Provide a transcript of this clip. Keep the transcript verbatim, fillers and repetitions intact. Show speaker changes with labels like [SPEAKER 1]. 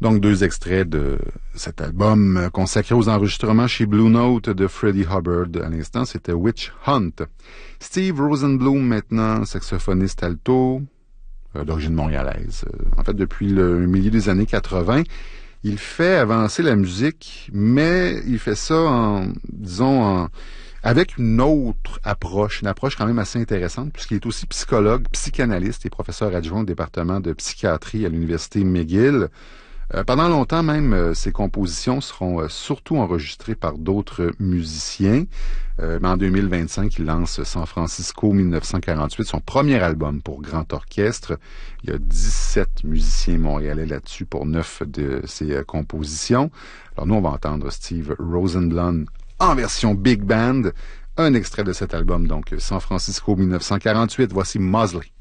[SPEAKER 1] Donc, deux extraits de cet album consacré aux enregistrements chez Blue Note de Freddie Hubbard. À l'instant, c'était Witch Hunt. Steve Rosenblum, maintenant, saxophoniste alto, euh, d'origine montréalaise. Euh, en fait, depuis le milieu des années quatre-vingts, il fait avancer la musique, mais il fait ça en, disons, en, avec une autre approche, une approche quand même assez intéressante, puisqu'il est aussi psychologue, psychanalyste et professeur adjoint au département de psychiatrie à l'Université McGill. Euh, pendant longtemps même, euh, ses compositions seront euh, surtout enregistrées par d'autres musiciens. Euh, mais en deux mille vingt-cinq, il lance San Francisco dix-neuf cent quarante-huit, son premier album pour grand orchestre. Il y a dix-sept musiciens montréalais là-dessus pour neuf de ses euh, compositions. Alors nous, on va entendre Steve Rosenblum en version big band. Un extrait de cet album, donc San Francisco dix-neuf cent quarante-huit. Voici Mosley.